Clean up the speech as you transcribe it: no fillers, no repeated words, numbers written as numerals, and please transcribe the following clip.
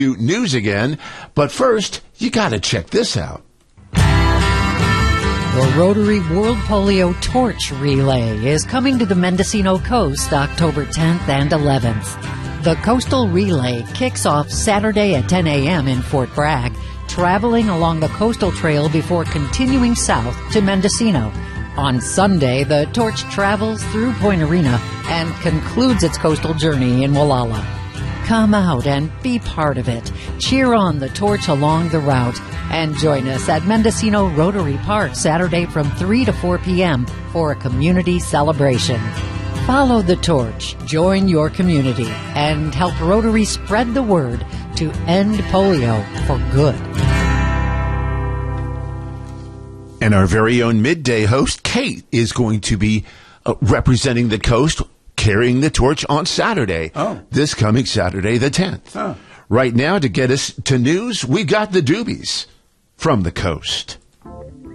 News again, but first, you gotta check this out. The Rotary World Polio Torch Relay is coming to the Mendocino Coast October 10th and 11th. The Coastal Relay kicks off Saturday at 10 a.m. in Fort Bragg, traveling along the coastal trail before continuing south to Mendocino. On Sunday, the torch travels through Point Arena and concludes its coastal journey in Wallala. Come out and be part of it. Cheer on the torch along the route and join us at Mendocino Rotary Park Saturday from 3 to 4 p.m. for a community celebration. Follow the torch, join your community, and help Rotary spread the word to end polio for good. And our very own midday host, Kate, is going to be representing the coast, carrying the torch on Saturday. This coming Saturday, the 10th. Right now, to get us to news, we got the doobies from the coast.